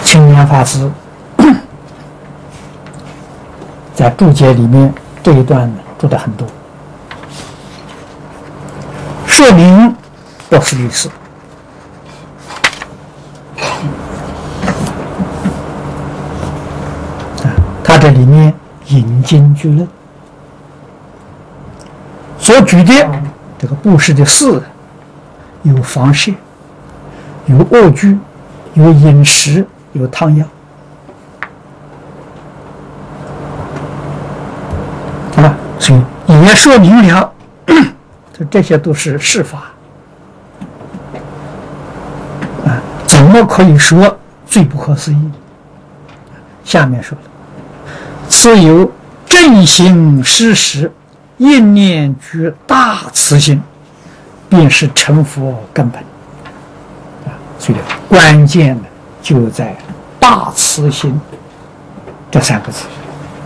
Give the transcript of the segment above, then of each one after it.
青年法师在注解里面这一段呢注的很多，说明不是律师。他这里面引经据论，所举的这个布施的事，有房舍，有卧具，有饮食，有汤药，啊，所以也说明了，这些都是事法，啊，怎么可以说最不可思议？下面说了，此有正行施实，应念具大慈心，便是成佛根本。所以关键呢就在大慈心这三个字。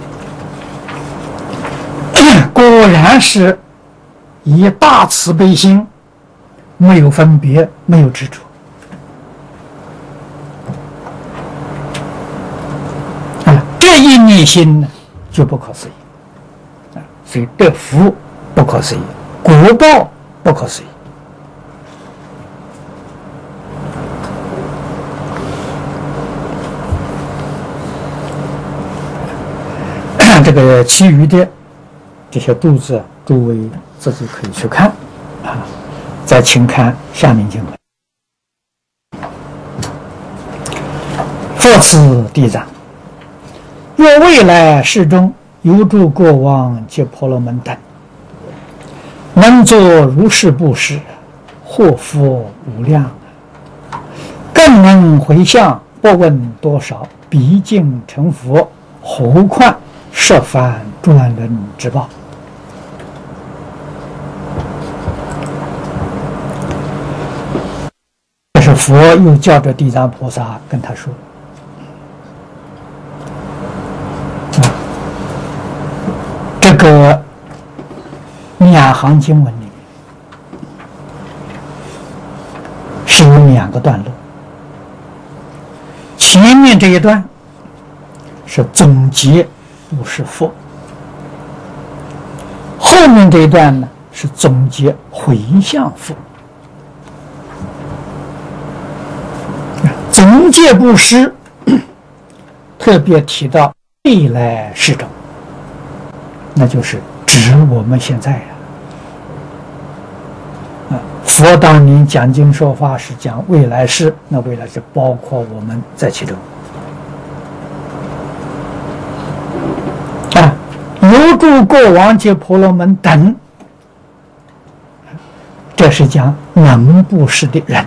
果然是以大慈悲心，没有分别，没有执着。这一念心呢就不可思议，所以得福不可思议，果报不可思议。这个其余的这些注字，诸位自己可以去看啊。再请看下面经文：复次地藏，若未来世中有诸国王及婆罗门等，能作如是布施，祸福无量，更能回向，不问多少，毕竟成佛，何况十番转轮之报。这是佛又叫着地藏菩萨跟他说，这个两行经文里面是有两个段落，前面这一段是总结布施佛，后面这一段呢是总结回向佛。总结布施特别提到未来世中，那就是指我们现在佛当年讲经说法是讲未来世，那未来世包括我们在其中。有诸国王及婆罗门等，这是讲能布施的人。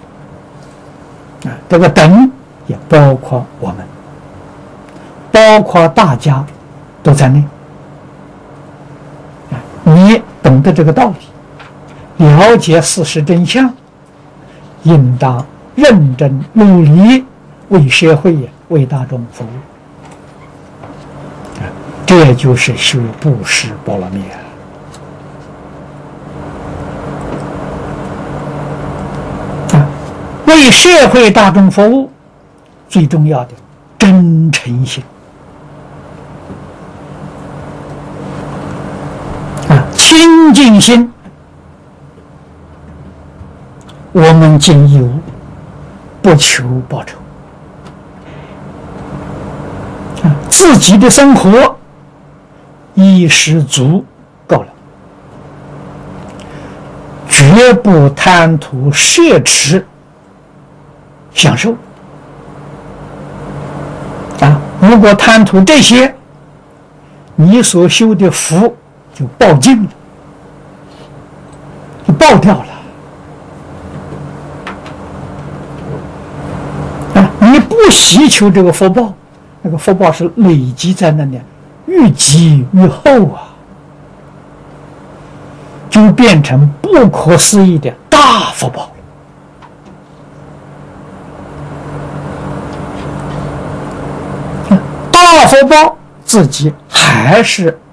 这个等也包括我们，包括大家都在内。你懂得这个道理，了解事实真相，应当认真努力为社会为大众服务。这就是修布施波罗蜜。为社会大众服务，最重要的真诚心清净心，我们尽义务，不求报酬。自己的生活衣食足够了，绝不贪图奢侈享受如果贪图这些，你所修的福就报尽了，就报掉了你不希求这个福报，那个福报是累积在那里，愈积愈厚就变成不可思议的大福报。大福报自己还是